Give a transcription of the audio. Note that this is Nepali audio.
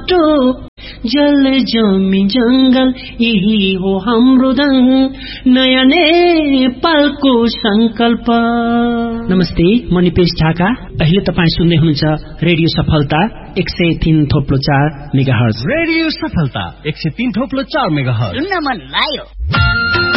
माटो जल जमिन जंगल यही हो हाम्रो दङ नयाँ नेपालको संकल्प। नमस्ते, म निपेश ढाका। अहिले तपाईं सुन्दै हुनुहुन्छ रेडियो सफलता 103.4 मेगाहर्ज। रेडियो सफलता 103.4 मेगाहर्ज। सुन्न मन लाग्यो।